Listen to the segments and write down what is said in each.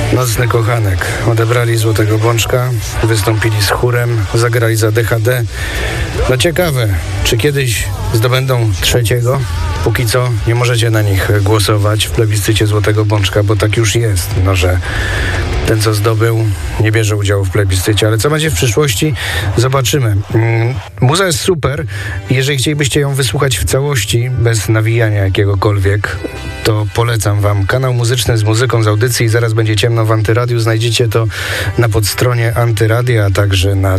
Nocny kochanek. Odebrali Złotego Bączka, wystąpili z chórem, zagrali za DHD. No ciekawe, czy kiedyś zdobędą trzeciego? Póki co nie możecie na nich głosować w plebiscycie Złotego Bączka, bo tak już jest, no że ten, co zdobył, nie bierze udziału w plebiscycie. Ale co będzie w przyszłości, zobaczymy. Muza jest super. Jeżeli chcielibyście ją wysłuchać w całości, bez nawijania jakiegokolwiek, to polecam wam kanał muzyczny z muzyką z audycji Zaraz będzie ciemno w Antyradiu. Znajdziecie to na podstronie Antyradia, a także na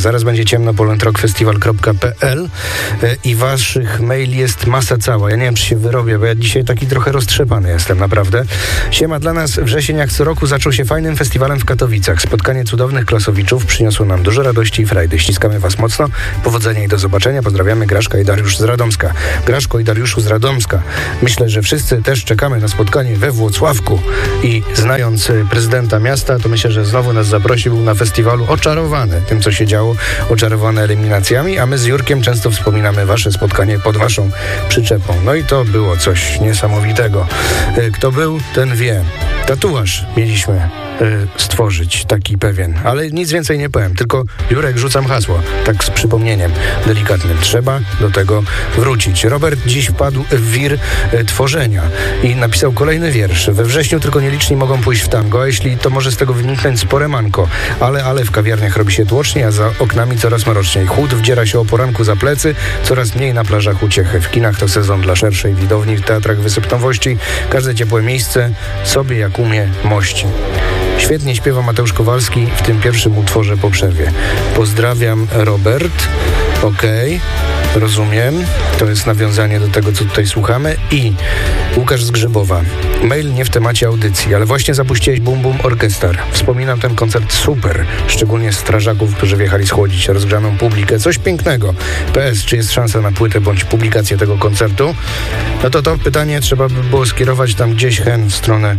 zarazbędzieciemno@polontrockfestival.pl i waszych maili jest masa cała. Ja nie wiem, czy się wyrobię, bo ja dzisiaj taki trochę roztrzepany jestem, naprawdę. Siema, dla nas wrzesień jak co roku zaczął się fajnym festiwalem w Katowicach. Spotkanie cudownych klasowiczów przyniosło nam dużo radości i frajdy. Ściskamy was mocno. Powodzenia i do zobaczenia. Pozdrawiamy, Graszka i Dariusz z Radomska. Graszko i Dariuszu z Radomska. Myślę, że wszyscy też czekamy na spotkanie we Włocławku i znając prezydenta miasta, to myślę, że znowu nas zaprosił na festiwalu oczarowany tym, co się działo, oczarowany eliminacjami, a my z Jurkiem często wspominamy wasze spotkanie pod waszą przyczepą. No i to było coś niesamowitego. Kto był, ten wie. Tatuaż mieliśmy stworzyć, taki pewien. Ale nic więcej nie powiem, tylko Jurek, rzucam hasło, tak z przypomnieniem delikatnym. Trzeba do tego wrócić. Robert dziś wpadł w wir tworzenia i napisał kolejny wiersz. We wrześniu tylko nieliczni mogą pójść w tango, a jeśli to może z tego wyniknąć spore manko. Ale w kawiarniach robi się tłoczniej, a za oknami coraz mroczniej. Chłód wdziera się o poranku za plecy, coraz mniej na plażach uciechy. W kinach to sezon dla szerszej widowni, w teatrach wysypnowości. Każde ciepłe miejsce sobie jak umie mości. Świetnie śpiewa Mateusz Kowalski w tym pierwszym utworze po przerwie. Pozdrawiam, Robert. Okej, rozumiem. To jest nawiązanie do tego, co tutaj słuchamy. I Łukasz z Grzybowa. Mail nie w temacie audycji, ale właśnie zapuściłeś Bum Bum Orchestra. Wspominam ten koncert super, szczególnie strażaków, którzy wjechali schłodzić rozgrzaną publikę. Coś pięknego. PS, czy jest szansa na płytę bądź publikację tego koncertu? No to pytanie trzeba by było skierować tam gdzieś w stronę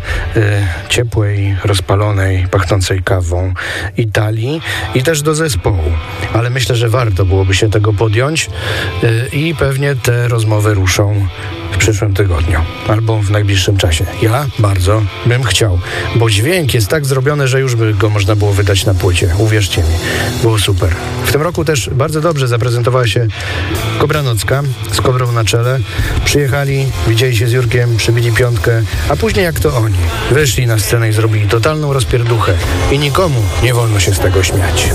ciepłej, rozpalonej, pachnącej kawą Italii i też do zespołu. Ale myślę, że warto byłoby się tego podjąć i pewnie te rozmowy ruszą w przyszłym tygodniu albo w najbliższym czasie. Ja bardzo bym chciał, bo dźwięk jest tak zrobiony, że już by go można było wydać na płycie. Uwierzcie mi, było super. W tym roku też bardzo dobrze zaprezentowała się Kobra Nocka z Kobrą na czele. Przyjechali, widzieli się z Jurkiem, przybili piątkę, a później jak to oni wyszli na scenę i zrobili totalną rozpierduchę i nikomu nie wolno się z tego śmiać.